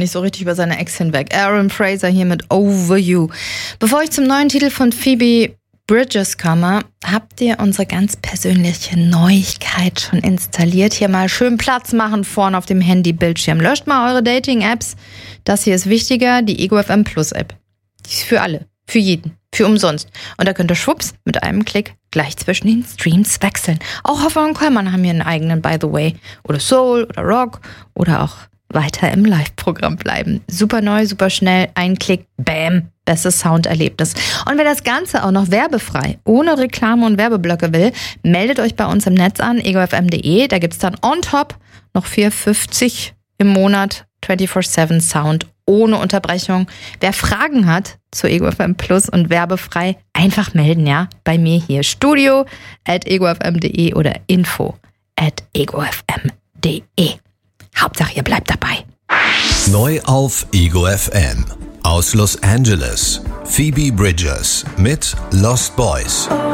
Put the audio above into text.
nicht so richtig über seine Ex hinweg. Aaron Fraser hier mit Over You. Bevor ich zum neuen Titel von Phoebe Bridgers komme, habt ihr unsere ganz persönliche Neuigkeit schon installiert? Hier mal schön Platz machen vorne auf dem Handybildschirm. Löscht mal eure Dating-Apps. Das hier ist wichtiger, die Ego FM Plus App. Die ist für alle, für jeden, für umsonst. Und da könnt ihr schwupps mit einem Klick gleich zwischen den Streams wechseln. Auch Hofer und Kollmann haben hier einen eigenen, by the way. Oder Soul oder Rock oder auch weiter im Live-Programm bleiben. Super neu, super schnell, ein Klick, bam, bestes Sounderlebnis. Und wer das Ganze auch noch werbefrei, ohne Reklame und Werbeblöcke will, meldet euch bei uns im Netz an, egofm.de. Da gibt's dann on top noch 4,50 im Monat 24/7 Sound ohne Unterbrechung. Wer Fragen hat zu Ego FM Plus und werbefrei, einfach melden, ja, bei mir hier studio@egofm.de oder info@egofm.de. Hauptsache, ihr bleibt dabei. Neu auf Ego FM. Aus Los Angeles. Phoebe Bridgers mit Lost Boys.